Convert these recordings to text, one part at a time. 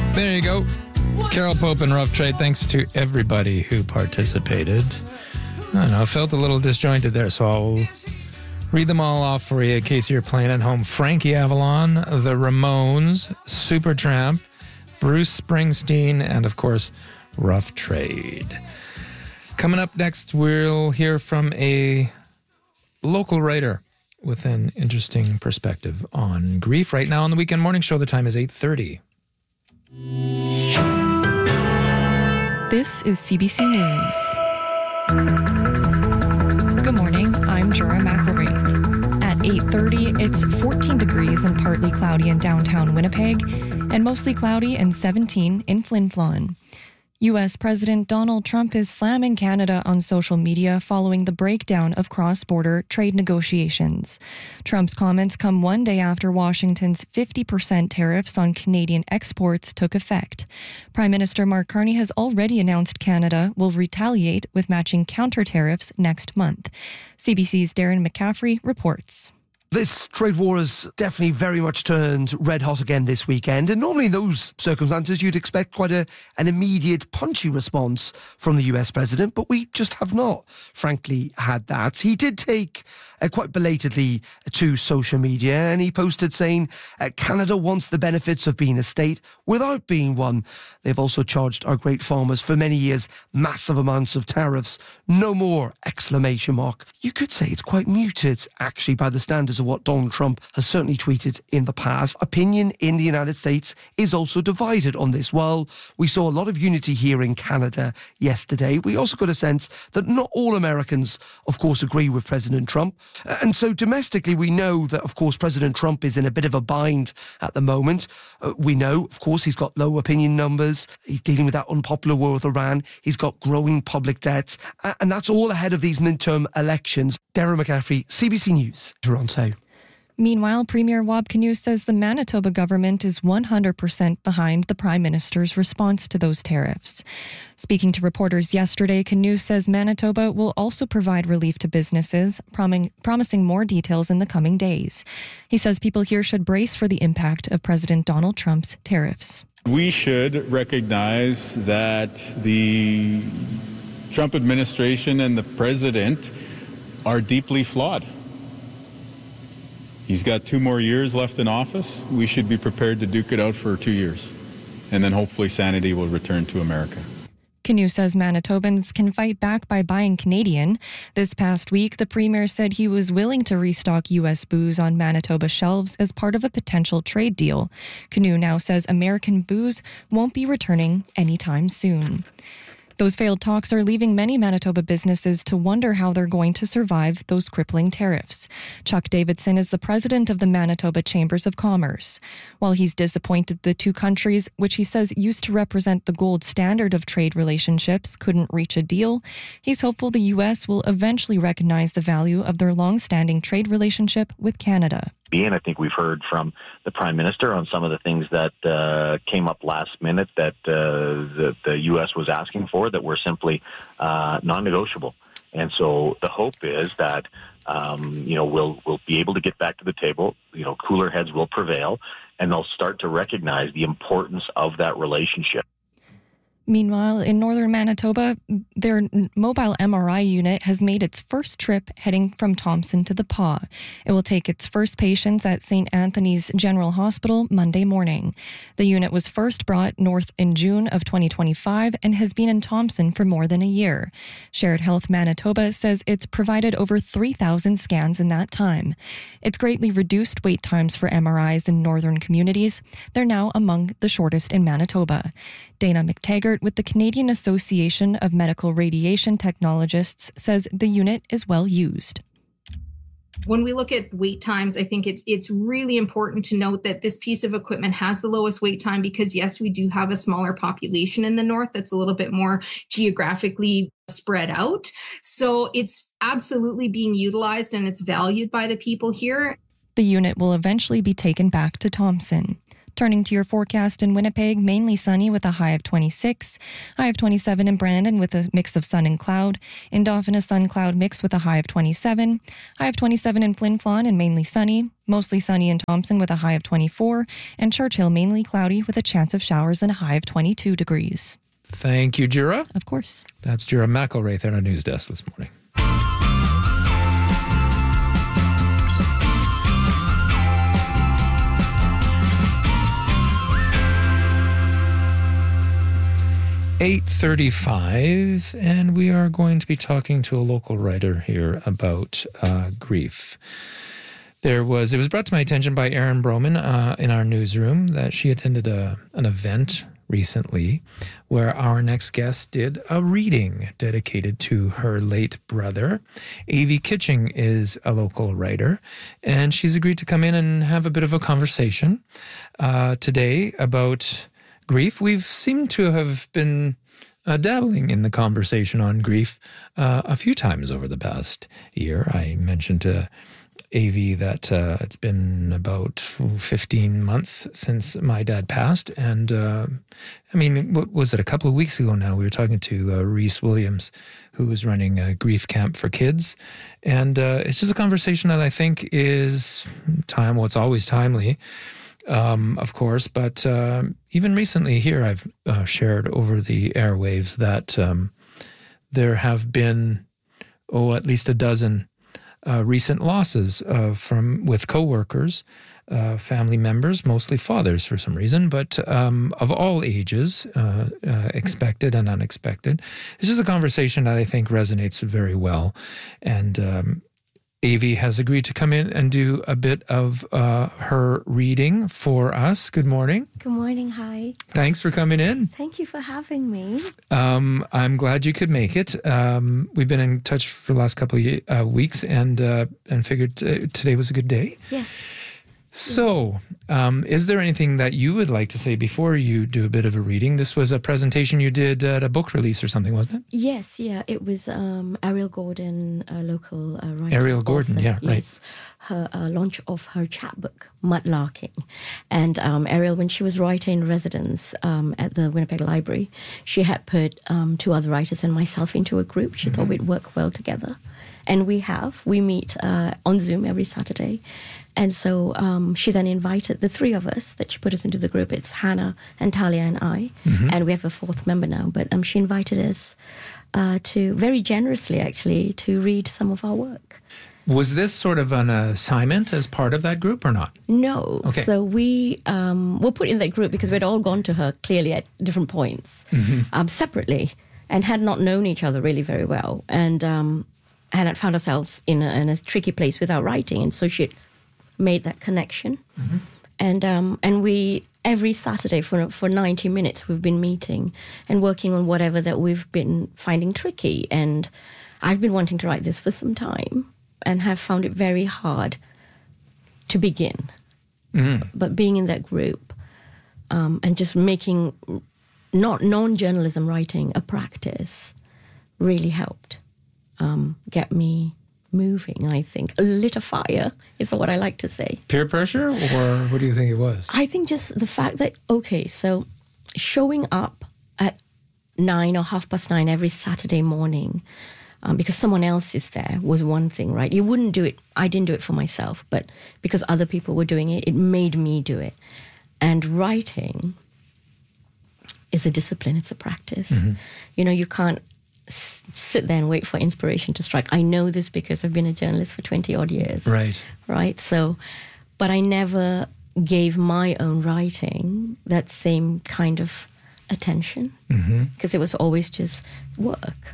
There you go. Carol Pope and Rough Trade. Thanks to everybody who participated. I don't know, I felt a little disjointed there, so I'll read them all off for you in case you're playing at home. Frankie Avalon, The Ramones, Supertramp, Bruce Springsteen, and of course, Rough Trade. Coming up next, we'll hear from a local writer with an interesting perspective on grief. Right now on the Weekend Morning Show, the time is 8:30. This is CBC News. Good morning, I'm Jura McElroy. At 8:30, it's 14 degrees and partly cloudy in downtown Winnipeg, and mostly cloudy and 17 in Flin Flon. U.S. President Donald Trump is slamming Canada on social media following the breakdown of cross-border trade negotiations. Trump's comments come one day after Washington's 50% tariffs on Canadian exports took effect. Prime Minister Mark Carney has already announced Canada will retaliate with matching counter tariffs next month. CBC's Darren McCaffrey reports. This trade war has definitely very much turned red hot again this weekend, and normally in those circumstances you'd expect quite an immediate punchy response from the US president, but we just have not, frankly, had that. He did take quite belatedly to social media, and he posted saying Canada wants the benefits of being a state without being one. They've also charged our great farmers for many years massive amounts of tariffs. No more! Exclamation mark. You could say it's quite muted, actually, by the standards of what Donald Trump has certainly tweeted in the past. Opinion in the United States is also divided on this. While we saw a lot of unity here in Canada yesterday, we also got a sense that not all Americans, of course, agree with President Trump. And so domestically, we know that, of course, President Trump is in a bit of a bind at the moment. We know, of course, he's got low opinion numbers. He's dealing with that unpopular war with Iran. He's got growing public debt. And that's all ahead of these midterm elections. Darren McCaffrey, CBC News, Toronto. Meanwhile, Premier Wab Kinew says the Manitoba government is 100% behind the Prime Minister's response to those tariffs. Speaking to reporters yesterday, Kinew says Manitoba will also provide relief to businesses, promising more details in the coming days. He says people here should brace for the impact of President Donald Trump's tariffs. We should recognize that the Trump administration and the president are deeply flawed. He's got 2 more years left in office. We should be prepared to duke it out for 2 years. And then hopefully sanity will return to America. Kinew says Manitobans can fight back by buying Canadian. This past week, the Premier said he was willing to restock U.S. booze on Manitoba shelves as part of a potential trade deal. Kinew now says American booze won't be returning anytime soon. Those failed talks are leaving many Manitoba businesses to wonder how they're going to survive those crippling tariffs. Chuck Davidson is the president of the Manitoba Chambers of Commerce. While he's disappointed the two countries, which he says used to represent the gold standard of trade relationships, couldn't reach a deal, he's hopeful the U.S. will eventually recognize the value of their long-standing trade relationship with Canada. And I think we've heard from the Prime Minister on some of the things that came up last minute that the U.S. was asking for that were simply non-negotiable. And so the hope is that, we'll be able to get back to the table, cooler heads will prevail, and they'll start to recognize the importance of that relationship. Meanwhile, in northern Manitoba, their mobile MRI unit has made its first trip heading from Thompson to the Pas. It will take its first patients at St. Anthony's General Hospital Monday morning. The unit was first brought north in June of 2025 and has been in Thompson for more than a year. Shared Health Manitoba says it's provided over 3,000 scans in that time. It's greatly reduced wait times for MRIs in northern communities. They're now among the shortest in Manitoba. Dana McTaggart with the Canadian Association of Medical Radiation Technologists says the unit is well used. When we look at wait times, I think it's really important to note that this piece of equipment has the lowest wait time because, yes, we do have a smaller population in the north that's a little bit more geographically spread out. So it's absolutely being utilized and it's valued by the people here. The unit will eventually be taken back to Thompson. Turning to your forecast in Winnipeg, mainly sunny with a high of 26. High of 27 in Brandon with a mix of sun and cloud. In Dauphin, a sun-cloud mix with a high of 27. High of 27 in Flin Flon and mainly sunny. Mostly sunny in Thompson with a high of 24. And Churchill, mainly cloudy with a chance of showers and a high of 22 degrees. Thank you, Jura. Of course. That's Jura McElwraith on our news desk this morning. .35, and we are going to be talking to a local writer here about grief. It was brought to my attention by Erin Broman in our newsroom that she attended an event recently where our next guest did a reading dedicated to her late brother. Avi Kitching is a local writer, and she's agreed to come in and have a bit of a conversation today about grief. We've seemed to have been dabbling in the conversation on grief a few times over the past year. I mentioned to Avi that it's been about 15 months since my dad passed. And what was it, a couple of weeks ago now, we were talking to Reese Williams, who was running a grief camp for kids. And it's just a conversation that I think is it's always timely. Of course, but even recently here I've shared over the airwaves that there have been, at least a dozen recent losses with coworkers, family members, mostly fathers for some reason, but of all ages, expected and unexpected. It's just a conversation that I think resonates very well. And Avi has agreed to come in and do a bit of her reading for us. Good morning. Good morning. Hi. Thanks for coming in. Thank you for having me. I'm glad you could make it. We've been in touch for the last couple of weeks and figured today was a good day. Yes. So, is there anything that you would like to say before you do a bit of a reading? This was a presentation you did at a book release or something, wasn't it? Yes, yeah. It was Ariel Gordon, a local writer. Ariel Gordon, author, yeah, right. Yes, her launch of her chapbook, Mudlarking. And Ariel, when she was writer in residence at the Winnipeg Library, she had put two other writers and myself into a group. She thought we'd work well together. And we meet on Zoom every Saturday. And so she then invited the three of us that she put us into the group. It's Hannah and Talia and I. And we have a fourth member now. But she invited us to, very generously actually, to read some of our work. Was this sort of an assignment as part of that group or not? No. Okay. So we were put in that group because we'd all gone to her clearly at different points, separately, and had not known each other really very well. And had found ourselves in a tricky place with our writing. And so she made that connection. And we, every Saturday for 90 minutes, we've been meeting and working on whatever that we've been finding tricky. And I've been wanting to write this for some time and have found it very hard to begin. But being in that group and just making non-journalism writing a practice really helped get me moving, I think. Lit a fire is what I like to say. Peer pressure, or what do you think it was? I think just the fact that, so showing up at 9 or 9:30 every Saturday morning because someone else is there was one thing, right? You wouldn't do it. I didn't do it for myself, but because other people were doing it, it made me do it. And writing is a discipline. It's a practice. You can't sit there and wait for inspiration to strike. I know this because I've been a journalist for 20 odd years. Right. So, but I never gave my own writing that same kind of attention because it was always just work.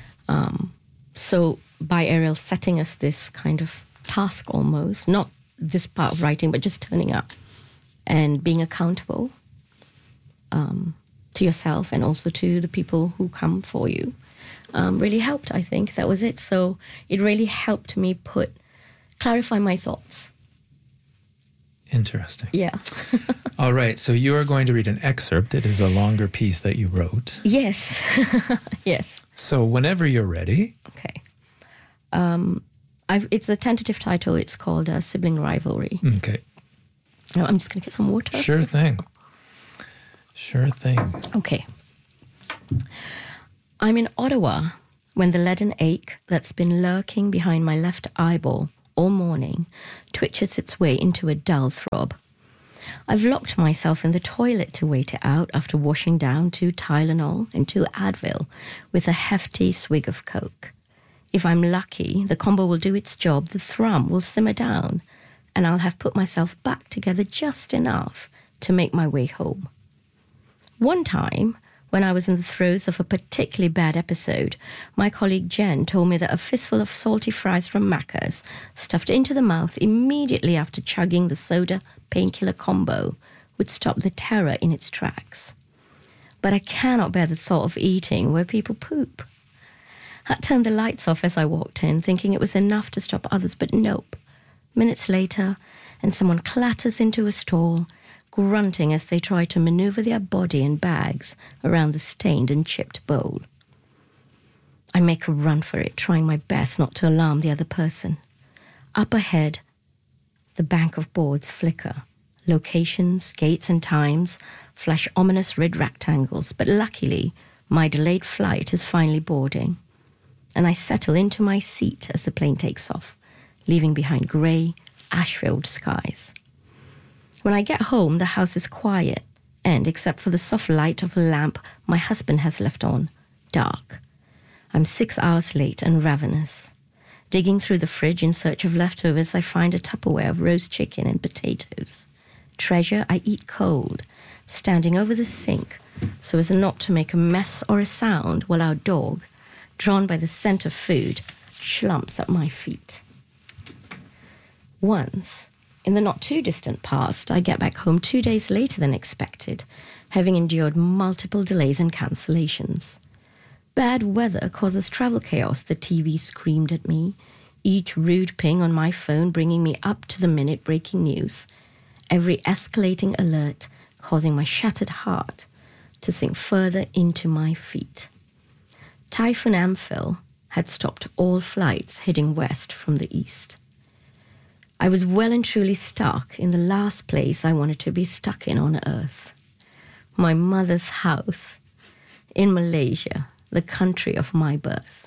So by Ariel setting us this kind of task almost, not this part of writing, but just turning up and being accountable to yourself and also to the people who come for you. Really helped, I think. That was it. So it really helped me clarify my thoughts. Interesting. Yeah. All right. So you are going to read an excerpt. It is a longer piece that you wrote. Yes. Yes. So whenever you're ready. Okay. It's a tentative title. It's called Sibling Rivalry. Okay. I'm just going to get some water. Sure thing. Sure thing. Okay. I'm in Ottawa when the leaden ache that's been lurking behind my left eyeball all morning twitches its way into a dull throb. I've locked myself in the toilet to wait it out after washing down 2 Tylenol and 2 Advil with a hefty swig of Coke. If I'm lucky, the combo will do its job, the thrum will simmer down, and I'll have put myself back together just enough to make my way home. One time, when I was in the throes of a particularly bad episode, my colleague Jen told me that a fistful of salty fries from Macca's, stuffed into the mouth immediately after chugging the soda painkiller combo, would stop the terror in its tracks. But I cannot bear the thought of eating where people poop. I turned the lights off as I walked in, thinking it was enough to stop others, but nope. Minutes later, and someone clatters into a stall, grunting as they try to maneuver their body and bags around the stained and chipped bowl. I make a run for it, trying my best not to alarm the other person. Up ahead, the bank of boards flicker. Locations, gates and times flash ominous red rectangles, but luckily, my delayed flight is finally boarding, and I settle into my seat as the plane takes off, leaving behind grey, ash-filled skies. When I get home, the house is quiet, and except for the soft light of a lamp my husband has left on, dark. I'm 6 hours late and ravenous. Digging through the fridge in search of leftovers, I find a Tupperware of roast chicken and potatoes. Treasure I eat cold, standing over the sink so as not to make a mess or a sound while our dog, drawn by the scent of food, slumps at my feet. Once, in the not-too-distant past, I get back home 2 days later than expected, having endured multiple delays and cancellations. Bad weather causes travel chaos, the TV screamed at me, each rude ping on my phone bringing me up-to-the-minute breaking news, every escalating alert causing my shattered heart to sink further into my feet. Typhoon Amphill had stopped all flights heading west from the east. I was well and truly stuck in the last place I wanted to be stuck in on earth. My mother's house in Malaysia, the country of my birth.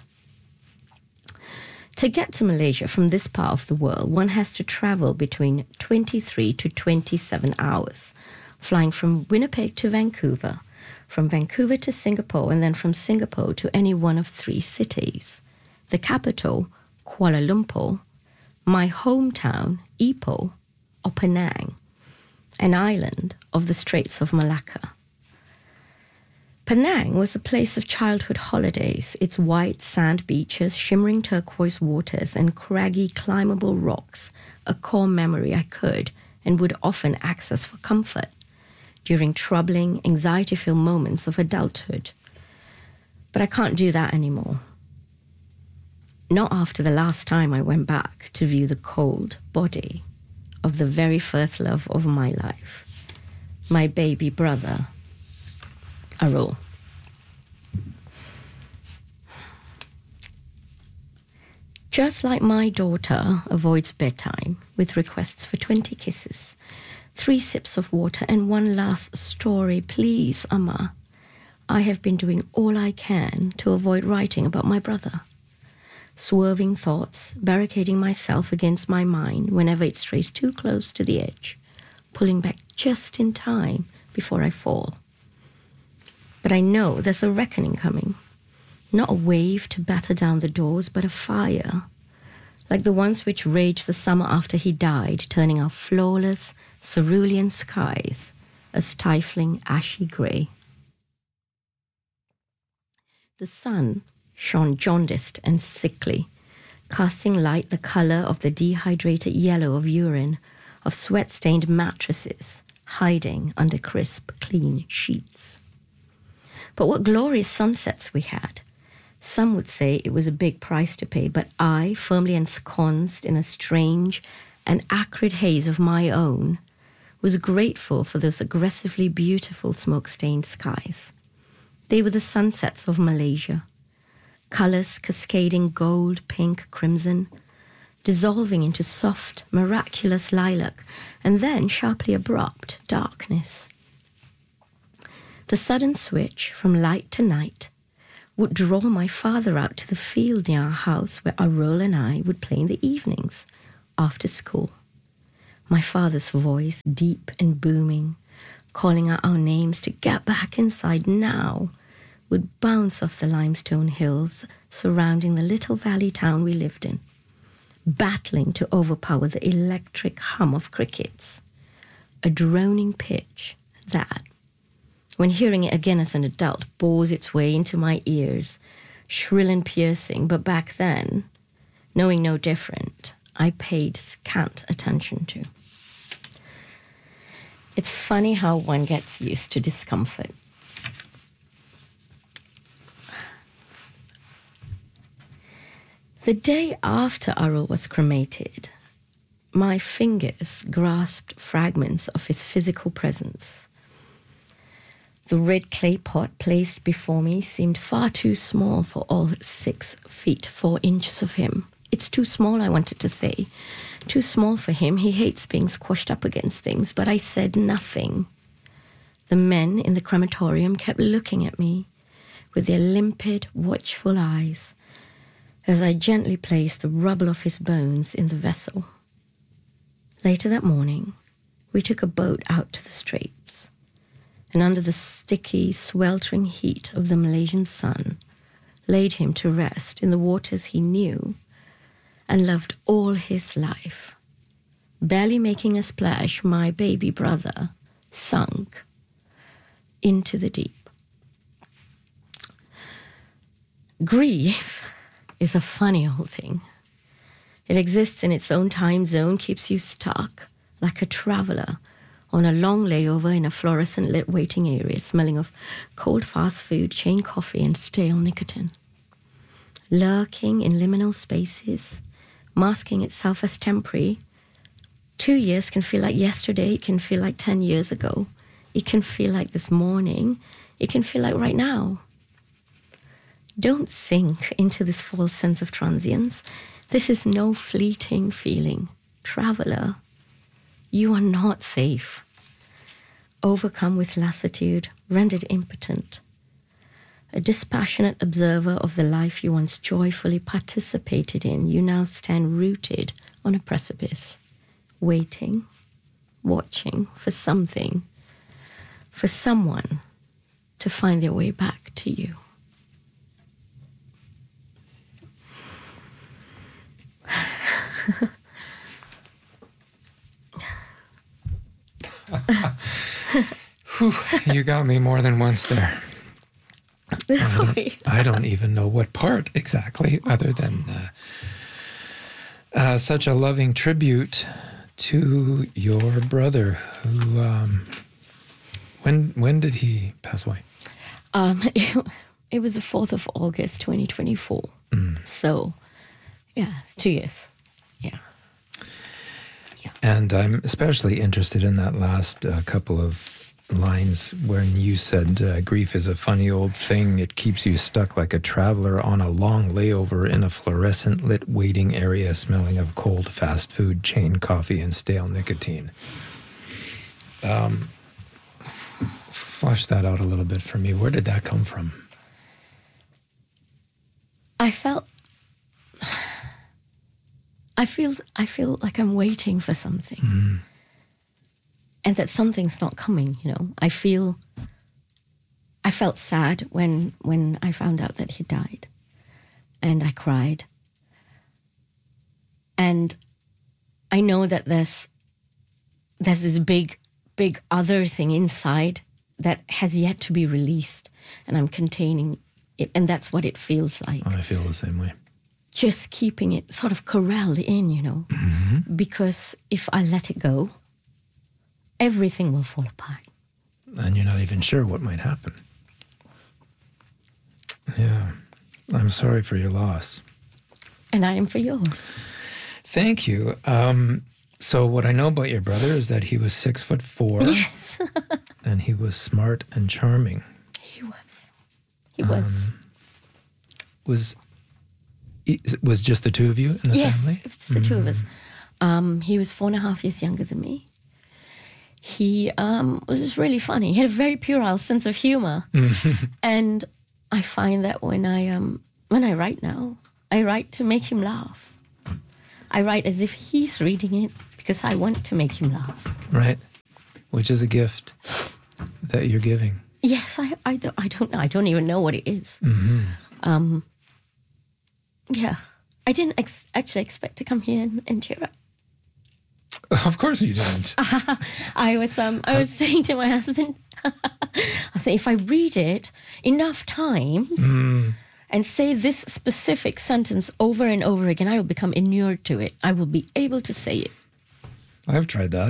To get to Malaysia from this part of the world, one has to travel between 23 to 27 hours, flying from Winnipeg to Vancouver, from Vancouver to Singapore, and then from Singapore to any one of 3 cities. The capital, Kuala Lumpur, my hometown, Ipoh, or Penang, an island of the Straits of Malacca. Penang was a place of childhood holidays, its white sand beaches, shimmering turquoise waters, and craggy climbable rocks, a core memory I could and would often access for comfort during troubling, anxiety-filled moments of adulthood. But I can't do that anymore. Not after the last time I went back to view the cold body of the very first love of my life, my baby brother, Arul. Just like my daughter avoids bedtime with requests for 20 kisses, 3 sips of water, and one last story, please, Amma, I have been doing all I can to avoid writing about my brother. Swerving thoughts, barricading myself against my mind whenever it strays too close to the edge, pulling back just in time before I fall. But I know there's a reckoning coming. Not a wave to batter down the doors, but a fire, like the ones which raged the summer after he died, turning our flawless, cerulean skies a stifling, ashy grey. The sun shone jaundiced and sickly, casting light the colour of the dehydrated yellow of urine, of sweat-stained mattresses, hiding under crisp, clean sheets. But what glorious sunsets we had. Some would say it was a big price to pay, but I, firmly ensconced in a strange and acrid haze of my own, was grateful for those aggressively beautiful smoke-stained skies. They were the sunsets of Malaysia, colours cascading gold, pink, crimson, dissolving into soft, miraculous lilac, and then sharply abrupt darkness. The sudden switch from light to night would draw my father out to the field near our house where Arul and I would play in the evenings after school. My father's voice, deep and booming, calling out our names to get back inside now, would bounce off the limestone hills surrounding the little valley town we lived in, battling to overpower the electric hum of crickets, a droning pitch that, when hearing it again as an adult, bores its way into my ears, shrill and piercing, but back then, knowing no different, I paid scant attention to. It's funny how one gets used to discomfort. The day after Arul was cremated, my fingers grasped fragments of his physical presence. The red clay pot placed before me seemed far too small for all 6 feet 4 inches of him. It's too small, I wanted to say. Too small for him. He hates being squashed up against things, but I said nothing. The men in the crematorium kept looking at me with their limpid, watchful eyes as I gently placed the rubble of his bones in the vessel. Later that morning, we took a boat out to the Straits, and under the sticky, sweltering heat of the Malaysian sun, laid him to rest in the waters he knew and loved all his life. Barely making a splash, my baby brother sunk into the deep. Grief is a funny old thing. It exists in its own time zone, keeps you stuck like a traveler on a long layover in a fluorescent lit waiting area, smelling of cold fast food, chain coffee, and stale nicotine. Lurking in liminal spaces, masking itself as temporary. 2 years can feel like yesterday, it can feel like 10 years ago. It can feel like this morning, it can feel like right now. Don't sink into this false sense of transience. This is no fleeting feeling. Traveler, you are not safe. Overcome with lassitude, rendered impotent. A dispassionate observer of the life you once joyfully participated in, you now stand rooted on a precipice, waiting, watching for something, for someone to find their way back to you. Whew, you got me more than once there. Sorry. I don't even know what part exactly, other than such a loving tribute to your brother. Who, when did he pass away? It was the 4th of August, 2024. So, yeah, it's 2 years. Yeah. And I'm especially interested in that last couple of lines when you said grief is a funny old thing. It keeps you stuck like a traveler on a long layover in a fluorescent lit waiting area smelling of cold fast food, chain coffee, and stale nicotine. Flush that out a little bit for me. Where did that come from? I feel like I'm waiting for something. And that something's not coming, you know. I felt sad when I found out that he died. And I cried. And I know that there's this big other thing inside that has yet to be released. And I'm containing it. And that's what it feels like. I feel the same way. Just keeping it sort of corralled in, you know. Because if I let it go, everything will fall apart. And you're not even sure what might happen. Yeah. I'm sorry for your loss. And I am for yours. Thank you. So what I know about your brother is that he was 6'4". Yes. And he was smart and charming. He was. was just the two of you in the family? Yes, it was just the two of us. He was 4.5 years younger than me. He was just really funny. He had a very puerile sense of humor. And I find that when I write now, I write to make him laugh. I write as if he's reading it because I want to make him laugh. Right. Which is a gift that you're giving. Yes, I don't even know what it is. Yeah. I didn't actually expect to come here and cheer up. Of course you didn't. I was saying to my husband, I say, if I read it enough times and say this specific sentence over and over again, I will become inured to it. I will be able to say it. I've tried that.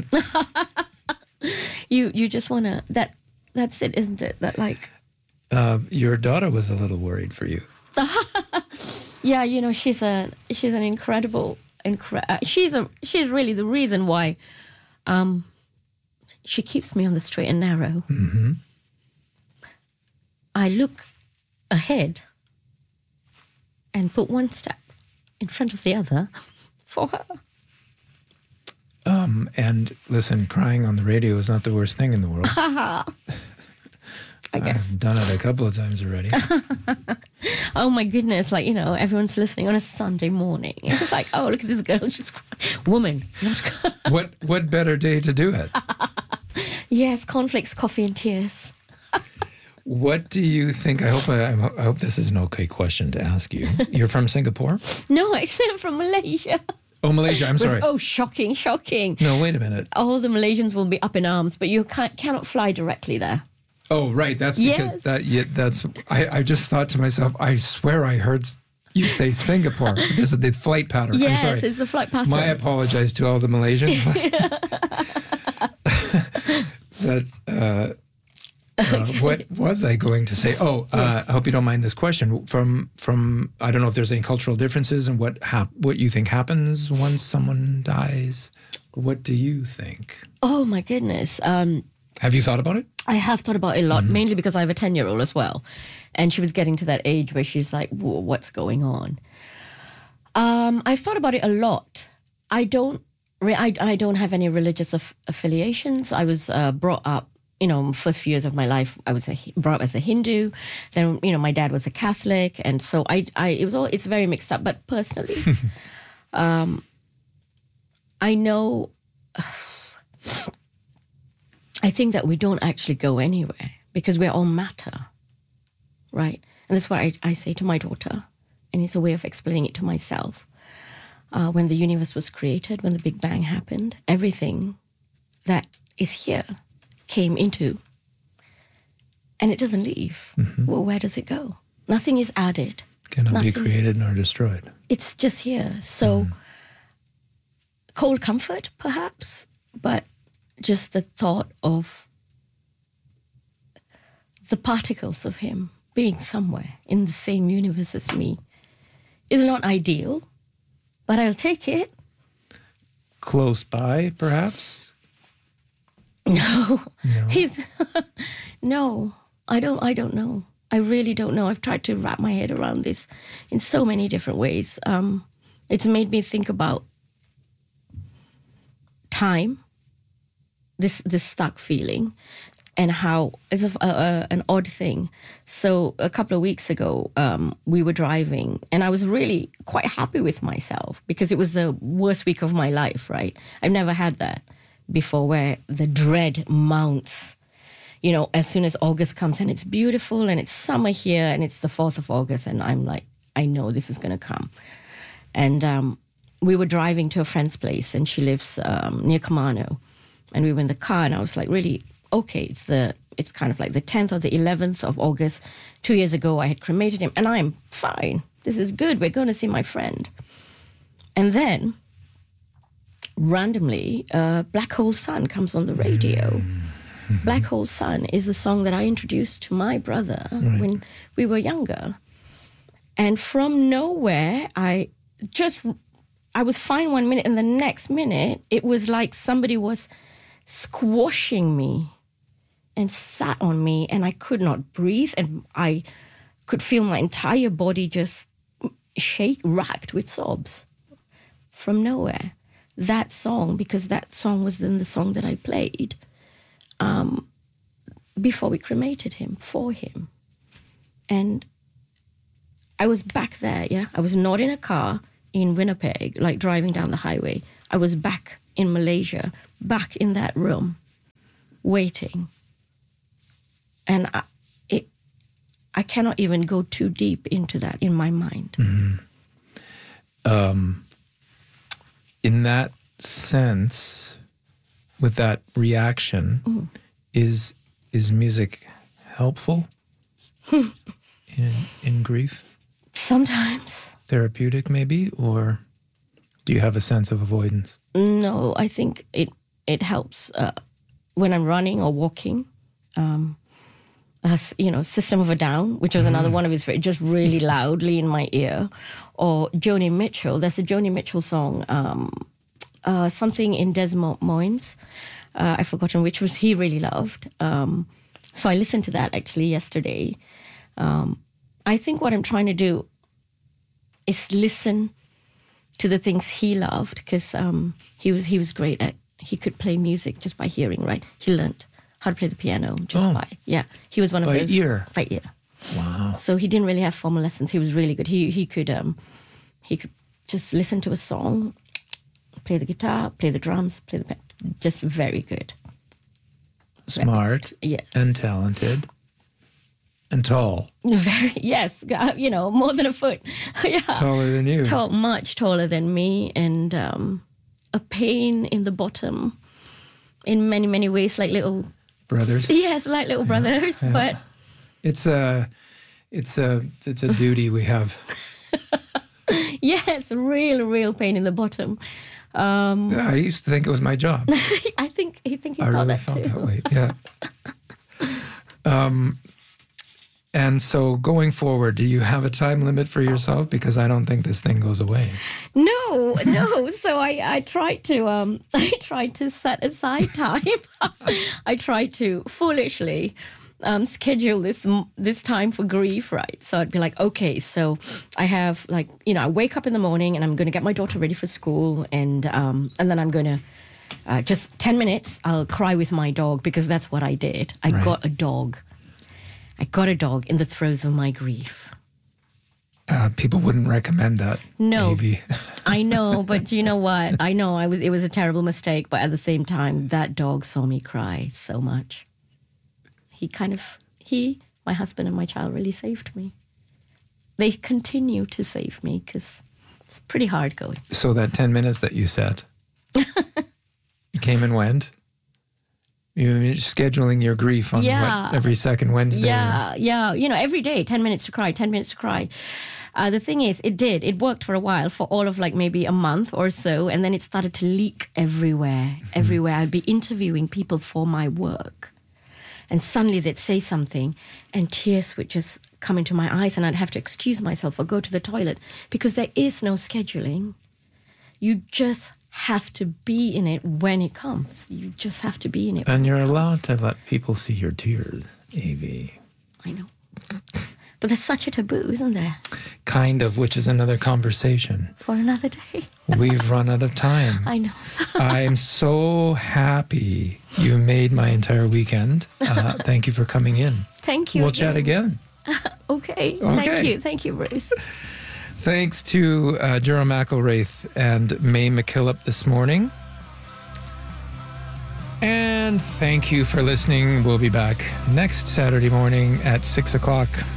You just want to, that's it, isn't it? That like... your daughter was a little worried for you. Yeah, you know, she's an incredible... she's really the reason why she keeps me on the straight and narrow. I look ahead and put one step in front of the other for her. And listen, crying on the radio is not the worst thing in the world. I guess. I've done it a couple of times already. Oh my goodness, like, you know, everyone's listening on a Sunday morning. It's just like, oh, look at this girl, she's crying. Woman. What better day to do it? Yes, cornflakes, coffee and tears. What do you think? I hope this is an okay question to ask you. You're from Singapore? No, actually I'm from Malaysia. Oh, Malaysia, I'm sorry. Oh, shocking. No, wait a minute. All the Malaysians will be up in arms, but you cannot fly directly there. Oh, right. That's because I just thought to myself, I swear I heard you say Singapore. This is the flight pattern. Yes, I'm sorry. it's the flight pattern. I apologize to all the Malaysians. What was I going to say? Oh, yes. I hope you don't mind this question. From I don't know if there's any cultural differences in what you think happens once someone dies. What do you think? Oh, my goodness. Have you thought about it? I have thought about it a lot, mainly because I have a 10-year-old as well. And she was getting to that age where she's like, what's going on? I've thought about it a lot. I don't have any religious affiliations. I was brought up, you know, first few years of my life, I was brought up as a Hindu. Then, you know, my dad was a Catholic. And so it's very mixed up. But personally, I know... I think that we don't actually go anywhere because we're all matter, right? And that's what I say to my daughter, and it's a way of explaining it to myself. When the universe was created, when the Big Bang happened, everything that is here came into, and it doesn't leave. Well, where does it go? Nothing is added. Cannot be created nor destroyed. It's just here. So, cold comfort, perhaps, but just the thought of the particles of him being somewhere in the same universe as me is not ideal, but I'll take it. Close by, perhaps? No. No, I don't know. I really don't know. I've tried to wrap my head around this in so many different ways. It's made me think about time, this stuck feeling, and how it's an odd thing. So a couple of weeks ago, we were driving, and I was really quite happy with myself because it was the worst week of my life, right? I've never had that before, where the dread mounts, you know, as soon as August comes, and it's beautiful, and it's summer here, and it's the 4th of August, and I'm like, I know this is going to come. And we were driving to a friend's place, and she lives near Kamano. And we were in the car, and I was like, really, okay, it's kind of like the 10th or the 11th of August. 2 years ago, I had cremated him, and I'm fine. This is good. We're going to see my friend. And then, randomly, Black Hole Sun comes on the radio. Black Hole Sun is a song that I introduced to my brother when we were younger. And from nowhere, I was fine 1 minute, and the next minute, it was like somebody was squashing me and sat on me, and I could not breathe, and I could feel my entire body just, racked with sobs from nowhere. That song, because that song was then the song that I played before we cremated him, for him. And I was back there, yeah? I was not in a car in Winnipeg, like driving down the highway. I was back in Malaysia, back in that room, waiting. And I cannot even go too deep into that in my mind. Mm-hmm. In that sense, with that reaction, is music helpful in grief? Sometimes. Therapeutic, maybe, or do you have a sense of avoidance? No, I think it helps when I'm running or walking. System of a Down, which was another one of his, just really loudly in my ear. Or Joni Mitchell. There's a Joni Mitchell song, something in Des Moines. I've forgotten which was he really loved. So I listened to that actually yesterday. I think what I'm trying to do is listen to the things he loved, because he was great at, he could play music just by hearing, right? He learned how to play the piano just he was one of those. By ear. Wow. So he didn't really have formal lessons. He was really good. He could just listen to a song, play the guitar, play the drums, play the just very good. Smart. Yeah. And talented. And tall. Very, yes, more than a foot. Yeah. Taller than you. Much taller than me, and a pain in the bottom in many, many ways, like little brothers. Yes, like little brothers, yeah. but it's a duty we have. Yes, real pain in the bottom. I used to think it was my job. I think he thought really that felt too. that way. Yeah. And so going forward, do you have a time limit for yourself? Because I don't think this thing goes away. No. So I tried to set aside time. I tried to foolishly schedule this time for grief, right? So I'd be like, okay, so I have I wake up in the morning and I'm going to get my daughter ready for school, and then I'm going to just 10 minutes. I'll cry with my dog, because that's what I did. I got a dog. I got a dog in the throes of my grief. People wouldn't recommend that. No, maybe. I know, but you know what? I know it was a terrible mistake, but at the same time, that dog saw me cry so much. My husband and my child really saved me. They continue to save me, because it's pretty hard going. So that 10 minutes that you set, you came and went? You're scheduling your grief on every second Wednesday? Yeah. Every day, 10 minutes to cry, 10 minutes to cry. The thing is, it worked for a while, for all of maybe a month or so, and then it started to leak everywhere. I'd be interviewing people for my work, and suddenly they'd say something, and tears would just come into my eyes, and I'd have to excuse myself or go to the toilet, because there is no scheduling. You just have to be in it when it comes. You just have to be in it. And you're allowed to let people see your tears, Evie. I know. But there's such a taboo, isn't there? Kind of, which is another conversation. For another day. We've run out of time. I know. I'm so happy you made my entire weekend. Thank you for coming in. Thank you. We'll chat again. Okay. Thank you, Bruce. Thanks to Jerome McElraith and May McKillop this morning. And thank you for listening. We'll be back next Saturday morning at 6 o'clock.